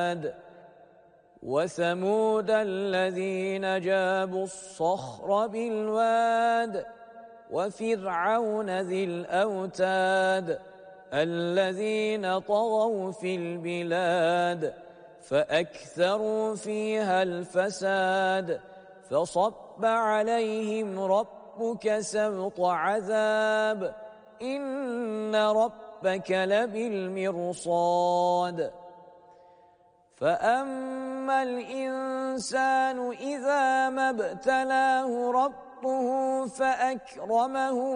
الْعِبَادِ وَثَمُودَ الَّذِينَ جَابُوا الصَّخْرَ بِالْوَادِ وَفِرْعَوْنَ ذِي الْأَوْتَادِ الَّذِينَ طَغَوْا فِي الْبِلَادِ فَأَكْثَرُوا فِيهَا الْفَسَادَ فَصَبَّ عَلَيْهِمْ رَبُّكَ سَوْطَ عَذَابٍ إِنَّ رَبَّكَ لَبِالْمِرْصَادِ فَأَمَّا الْإِنسَانُ إِذَا مَا ابْتَلَاهُ رَبُّهُ فَأَكْرَمَهُ